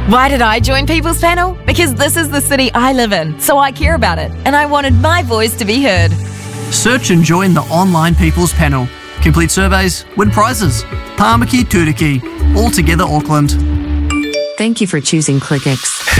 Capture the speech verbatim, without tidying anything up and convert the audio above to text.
Why did I join People's Panel? Because this is the city I live in, so I care about it, and I wanted my voice to be heard. Search and join the online People's Panel. Complete surveys, win prizes. Pāmaki Tūriki, all together Auckland. Thank you for choosing ClickX.